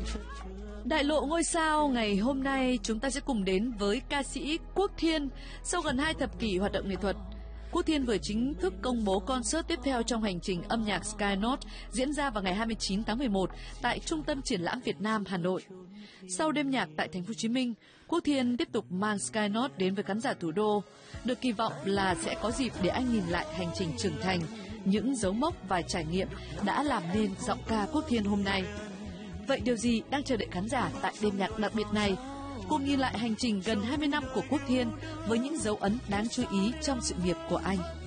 Đại lộ ngôi sao ngày hôm nay chúng ta sẽ cùng đến với ca sĩ Quốc Thiên. Sau gần 2 thập kỷ hoạt động nghệ thuật, Quốc Thiên vừa chính thức công bố concert tiếp theo trong hành trình âm nhạc Skynote diễn ra vào ngày 29 tháng 11 tại Trung tâm Triển lãm Việt Nam, Hà Nội. Sau đêm nhạc tại Thành phố Hồ Chí Minh, Quốc Thiên tiếp tục mang Skynote đến với khán giả thủ đô. Được kỳ vọng là sẽ có dịp để anh nhìn lại hành trình trưởng thành, những dấu mốc và trải nghiệm đã làm nên giọng ca Quốc Thiên hôm nay. Vậy điều gì đang chờ đợi khán giả tại đêm nhạc đặc biệt này? Cùng nhìn lại hành trình gần 20 năm của Quốc Thiên với những dấu ấn đáng chú ý trong sự nghiệp của anh.